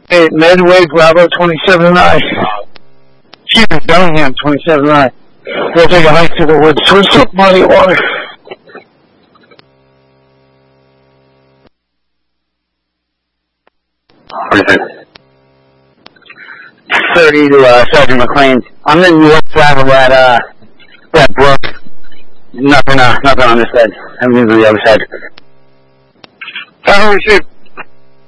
Hey, Medway, Bravo 27-9. Excuse me, Bellingham 27-9. We'll take a hike to the woods towards some muddy water. What is it? 30 to Sergeant McLean. I'm in the north side of that brook. Nothing on this side. I'm moving to the other side. Holy shit.